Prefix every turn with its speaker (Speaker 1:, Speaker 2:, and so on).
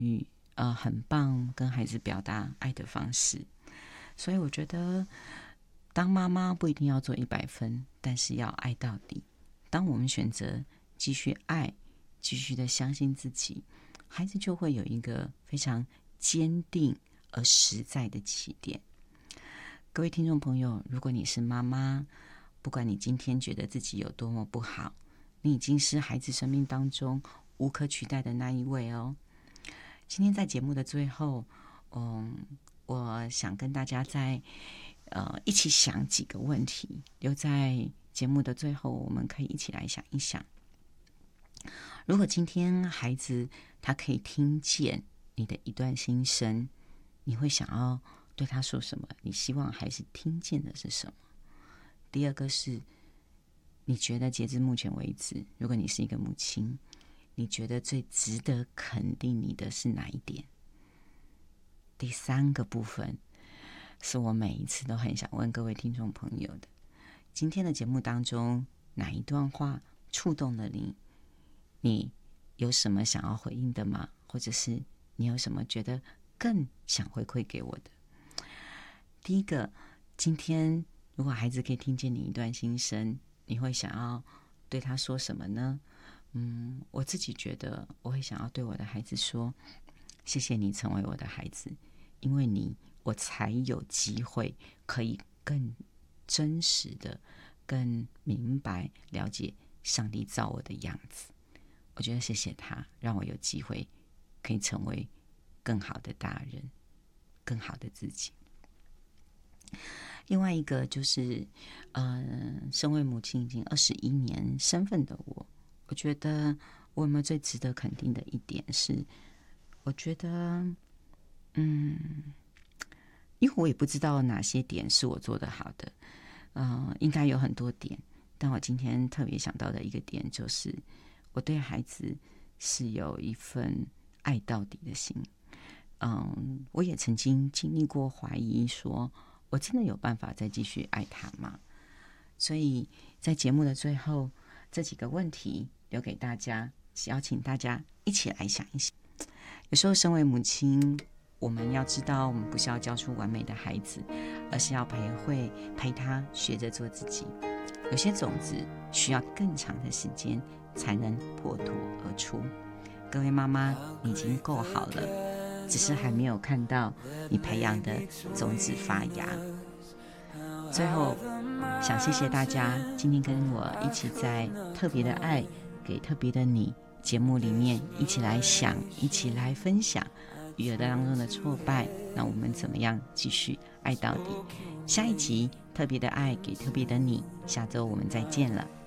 Speaker 1: 很棒跟孩子表达爱的方式。所以我觉得当妈妈不一定要做100分，但是要爱到底。当我们选择继续爱，继续的相信自己，孩子就会有一个非常坚定而实在的起点。各位听众朋友，如果你是妈妈，不管你今天觉得自己有多么不好，你已经是孩子生命当中无可取代的那一位哦。今天在节目的最后，我想跟大家一起想几个问题，留在节目的最后，我们可以一起来想一想。如果今天孩子他可以听见你的一段心声，你会想要对他说什么？你希望孩子听见的是什么？第二个是，你觉得截至目前为止，如果你是一个母亲，你觉得最值得肯定你的是哪一点？第三个部分是我每一次都很想问各位听众朋友的，今天的节目当中哪一段话触动了你？你有什么想要回应的吗？或者是你有什么觉得更想回馈给我的？第一个，今天如果孩子可以听见你一段心声，你会想要对他说什么呢？我自己觉得我会想要对我的孩子说，谢谢你成为我的孩子，因为你我才有机会可以更真实的、更明白了解上帝造我的样子。我觉得谢谢他，让我有机会可以成为更好的大人，更好的自己。另外一个就是，身为母亲已经21年身份的我觉得我有没有最值得肯定的一点是，我觉得，因为我也不知道哪些点是我做得好的，应该有很多点，但我今天特别想到的一个点就是，我对孩子是有一份爱到底的心。我也曾经经历过怀疑说，我真的有办法再继续爱他吗？所以在节目的最后，这几个问题留给大家，邀请大家一起来想一想。有时候身为母亲，我们要知道，我们不是要教出完美的孩子，而是要陪他学着做自己。有些种子需要更长的时间才能破土而出。各位妈妈，你已经够好了，只是还没有看到你培养的种子发芽。最后，想谢谢大家今天跟我一起在特别的爱给特别的你节目里面一起来想，一起来分享育儿当中的挫败，那我们怎么样继续爱到底？下一集特别的爱给特别的你，下周我们再见了。